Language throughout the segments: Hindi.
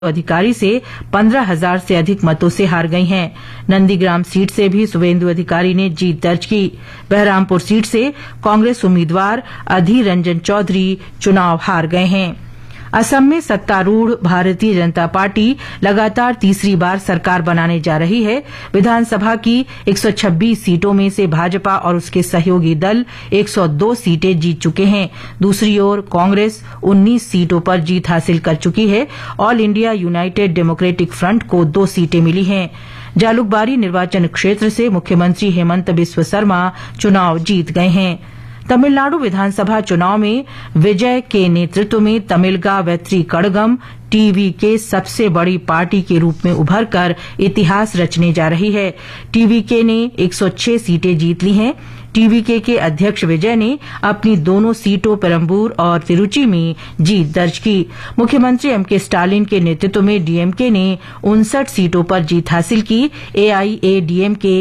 अधिकारी से 15,000 से अधिक मतों से हार गई हैं। नंदीग्राम सीट से भी शुभेंदु अधिकारी ने जीत दर्ज की। बहरामपुर सीट से कांग्रेस उम्मीदवार अधीर रंजन चौधरी चुनाव हार गए हैं। असम में सत्तारूढ़ भारतीय जनता पार्टी लगातार तीसरी बार सरकार बनाने जा रही है। विधानसभा की 126 सीटों में से भाजपा और उसके सहयोगी दल 102 सीटें जीत चुके हैं। दूसरी ओर कांग्रेस 19 सीटों पर जीत हासिल कर चुकी है। All India United democratic front को 2 सीटें मिली हैं। जालुकबारी निर्वाचन क्षेत्र से मुख्यमंत्री हेमंत बिस्व शर्मा चुनाव जीत गए हैं। तमिलनाडु विधानसभा चुनाव में विजय के नेतृत्व में तमिलगा वेत्री कड़गम टीवीके सबसे बड़ी पार्टी के रूप में उभरकर इतिहास रचने जा रही है। टीवीके ने 106 सीटें जीत ली हैं। टीवीके के अध्यक्ष विजय ने अपनी दोनों सीटों पेरम्बूर और तिरुचि में जीत दर्ज की। मुख्यमंत्री एमके स्टालिन के नेतृत्व में डीएमके ने 59 सीटों पर जीत हासिल की। एआईएडीएमके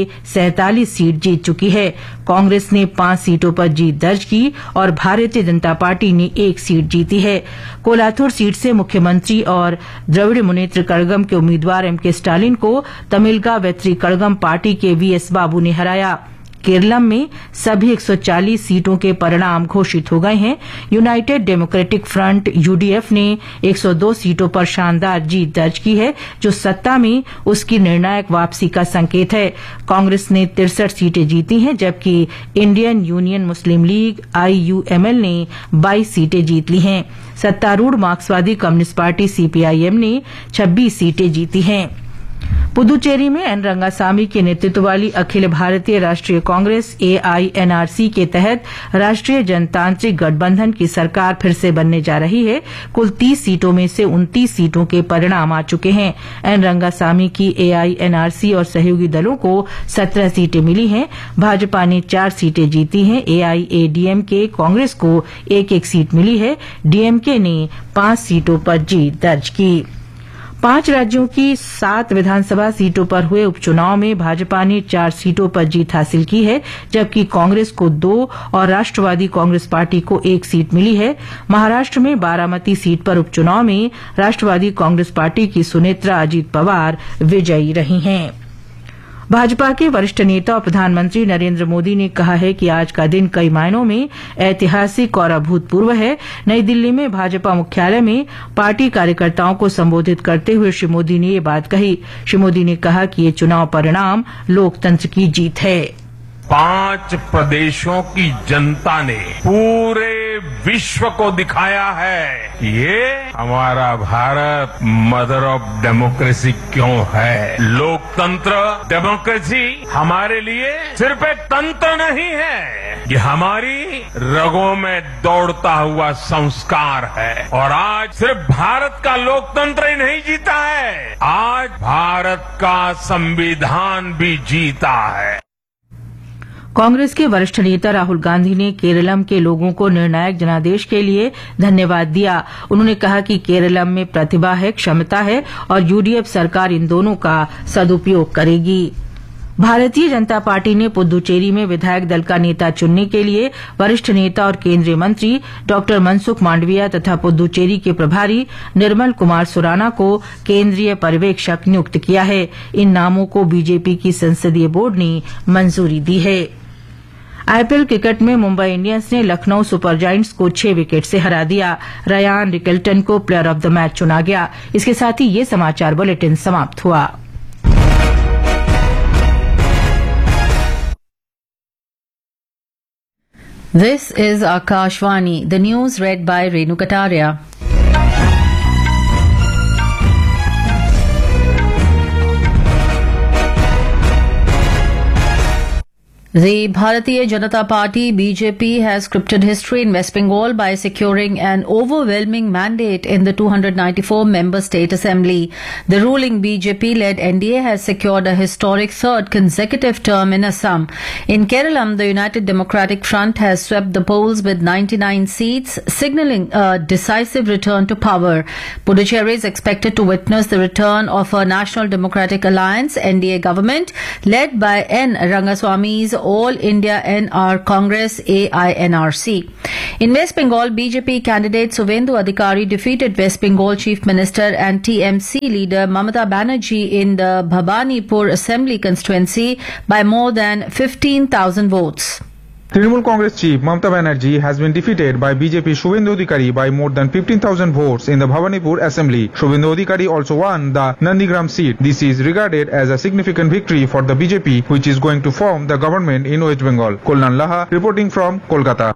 47 सीट जीत चुकी है। कांग्रेस ने 5 सीटों पर जीत दर्ज की और भारतीय जनता पार्टी ने 1 सीट जीती है। कोलाथुर सीट से मुख्यमंत्री और द्रविड़ मुनेत्र कड़गम के उम्मीदवार एमके स्टालिन को तमिलगा वेत्री कड़गम पार्टी के वीएस बाबू ने हराया। केरलम में सभी 140 सीटों के परिणाम घोषित हो गए हैं। यूनाइटेड डेमोक्रेटिक फ्रंट यूडीएफ ने 102 सीटों पर शानदार जीत दर्ज की है, जो सत्ता में उसकी निर्णायक वापसी का संकेत है। कांग्रेस ने 63 सीटें जीती हैं, जबकि इंडियन यूनियन मुस्लिम लीग आईयूएमएल ने 22 सीटें जीत ली हैं। सत्तारूढ़ मार्क्सवादी कम्युनिस्ट पार्टी सीपीआईएम ने 26 सीटें जीती हैं। पुदुचेरी में एन रंगासामी के नेतृत्व वाली अखिल भारतीय राष्ट्रीय कांग्रेस एआईएनआरसी के तहत राष्ट्रीय जनतांत्रिक गठबंधन की सरकार फिर से बनने जा रही है। कुल 30 सीटों में से 29 सीटों के परिणाम आ चुके हैं। एन रंगासामी की एआईएनआरसी और सहयोगी दलों को 17 सीटें मिली हैं। भाजपा ने 4 सीटें जीती हैं। एआईएडीएमके कांग्रेस को 1-1 सीट मिली है। डीएमके ने 5 सीटों पर जीत दर्ज की। 5 राज्यों की 7 विधानसभा सीटों पर हुए उपचुनाव में भाजपा ने 4 सीटों पर जीत हासिल की है, जबकि कांग्रेस को 2 और राष्ट्रवादी कांग्रेस पार्टी को 1 सीट मिली है। महाराष्ट्र में बारामती सीट पर उपचुनाव में राष्ट्रवादी कांग्रेस पार्टी की सुनेत्रा अजीत पवार विजयी रही हैं। भाजपा के वरिष्ठ नेता और प्रधानमंत्री नरेंद्र मोदी ने कहा है कि आज का दिन कई मायनों में ऐतिहासिक और अभूतपूर्व है। नई दिल्ली में भाजपा मुख्यालय में पार्टी कार्यकर्ताओं को संबोधित करते हुए श्री मोदी ने ये बात कही। श्री मोदी ने कहा कि ये चुनाव परिणाम लोकतंत्र की जीत है। 5 प्रदेशों की जनता ने पूरे विश्व को दिखाया है कि ये हमारा भारत मदर ऑफ डेमोक्रेसी क्यों है। लोकतंत्र डेमोक्रेसी हमारे लिए सिर्फ एक तंत्र नहीं है, ये हमारी रगों में दौड़ता हुआ संस्कार है। और आज सिर्फ भारत का लोकतंत्र ही नहीं जीता है, आज भारत का संविधान भी जीता है। कांग्रेस के वरिष्ठ नेता राहुल गांधी ने केरलम के लोगों को निर्णायक जनादेश के लिए धन्यवाद दिया। उन्होंने कहा कि केरलम में प्रतिभा है, क्षमता है और यूडीएफ सरकार इन दोनों का सदुपयोग करेगी। भारतीय जनता पार्टी ने पुदुचेरी में विधायक दल का नेता चुनने के लिए वरिष्ठ नेता और केंद्रीय मंत्री डॉ मनसुख मांडविया तथा पुदुचेरी के प्रभारी निर्मल कुमार सुराना को केंद्रीय पर्यवेक्षक नियुक्त किया है। इन नामों को बीजेपी की संसदीय बोर्ड ने मंजूरी दी है। आईपीएल क्रिकेट में मुंबई इंडियंस ने लखनऊ सुपर जायंट्स को 6 विकेट से हरा दिया। रयान रिकल्टन को प्लेयर ऑफ द मैच चुना गया। इसके साथ ही ये समाचार बुलेटिन समाप्त हुआ। This is Akashvani. The news read by Renu Kataria. The Bharatiya Janata Party BJP has scripted history in West Bengal by securing an overwhelming mandate in the 294-member state assembly. The ruling BJP-led NDA has secured a historic 3rd consecutive term in Assam. In Kerala, the United Democratic Front has swept the polls with 99 seats, signalling a decisive return to power. Puducherry is expected to witness the return of a National Democratic Alliance NDA government led by N. Rangaswamy's All India NR Congress AINRC. In West Bengal, BJP candidate Suvendu Adhikari defeated West Bengal Chief Minister and TMC leader Mamata Banerjee in the Bhabanipur Assembly constituency by more than 15,000 votes. Trinamool Congress chief Mamata Banerjee has been defeated by BJP Suvendu Adhikari by more than 15,000 votes in the Bhabanipur Assembly. Suvendu Adhikari also won the Nandigram seat. This is regarded as a significant victory for the BJP, which is going to form the government in West Bengal. Kulnan Laha reporting from Kolkata.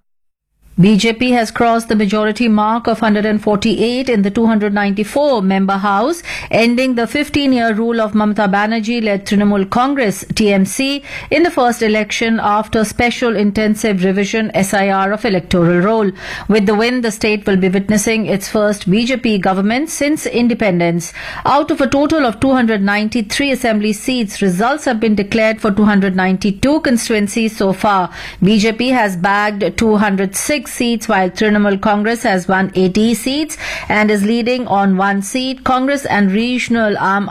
BJP has crossed the majority mark of 148 in the 294-member House, ending the 15-year rule of Mamata Banerjee-led Trinamool Congress (TMC) in the first election after special intensive revision (SIR) of electoral roll. With the win, the state will be witnessing its first BJP government since independence. Out of a total of 293 assembly seats, results have been declared for 292 constituencies so far. BJP has bagged 206 seats, while Trinamool Congress has won 80 seats and is leading on one seat. Congress and regional Aam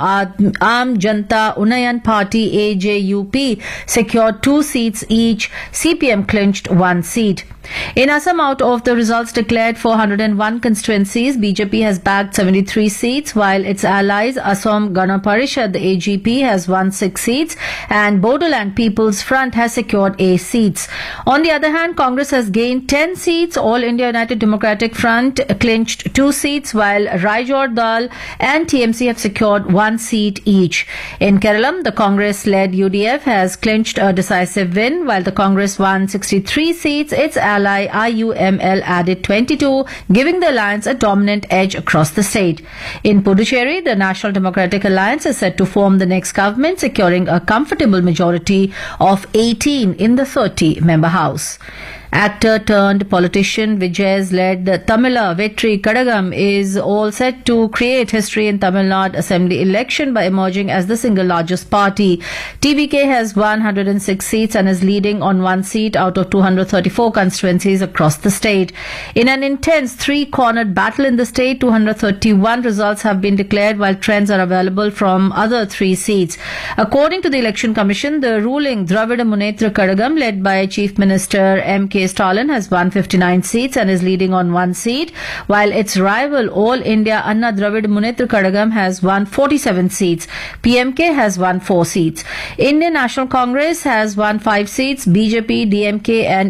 Janta Unayan Party AJUP secured 2 seats each. CPM clinched 1 seat. In Assam, out of the results declared for 101 constituencies, BJP has bagged 73 seats, while its allies Assam Gana Parishad AGP has won 6 seats and Bodoland People's Front has secured 8 seats. On the other hand, Congress has gained 10 seats. All India United Democratic Front clinched 2 seats, while Raijor Dal and TMC have secured 1 seat each. In Kerala, the Congress-led UDF has clinched a decisive win, while the Congress won 63 seats. Its ally IUML added 22, giving the alliance a dominant edge across the state. In Puducherry, the National Democratic Alliance is set to form the next government, securing a comfortable majority of 18 in the 30-member House. Actor turned politician Vijay's-led Tamila Vetri Kadagam is all set to create history in Tamil Nadu Assembly election by emerging as the single largest party. TVK has 106 seats and is leading on 1 seat out of 234 constituencies across the state. In an intense 3-cornered battle in the state, 231 results have been declared, while trends are available from other 3 seats. According to the Election Commission, the ruling Dravida Munnetra Kadagam, led by Chief Minister M.K. Stalin, has won 59 seats and is leading on 1 seat, while its rival All India Anna Dravida Munnetra Kadagam has won 47 seats. PMK has won 4 seats. Indian National Congress has won 5 seats. BJP, DMK and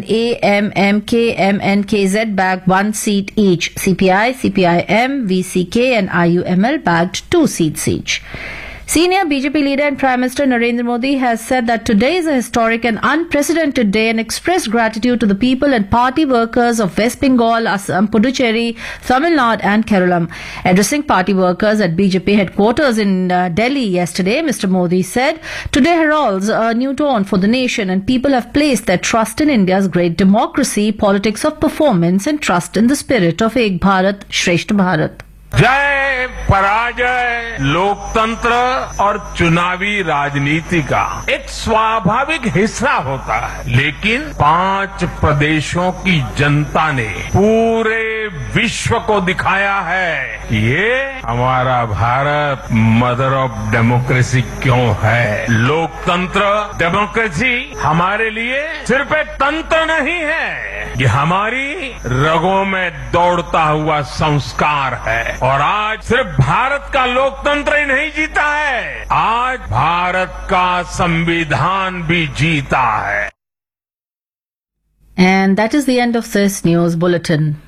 AMMK, MNKZ bagged 1 seat each. CPI, CPIM, VCK and IUML bagged 2 seats each. Senior BJP leader and Prime Minister Narendra Modi has said that today is a historic and unprecedented day and expressed gratitude to the people and party workers of West Bengal, Assam, Puducherry, Tamil Nadu and Kerala. Addressing party workers at BJP headquarters in Delhi yesterday, Mr. Modi said, "Today heralds a new dawn for the nation and people have placed their trust in India's great democracy, politics of performance and trust in the spirit of Ek Bharat, Shreshtha Bharat." जय पराजय लोकतंत्र और चुनावी राजनीति का एक स्वाभाविक हिस्सा होता है, लेकिन 5 प्रदेशों की जनता ने पूरे विश्व को दिखाया है ये हमारा भारत मदर ऑफ डेमोक्रेसी क्यों है। लोकतंत्र डेमोक्रेसी हमारे लिए सिर्फ एक तंत्र नहीं है, ये हमारी रगों में दौड़ता हुआ संस्कार है। और आज सिर्फ भारत का लोकतंत्र ही नहीं जीता है, आज भारत का संविधान भी जीता है। And that is the end of this news bulletin.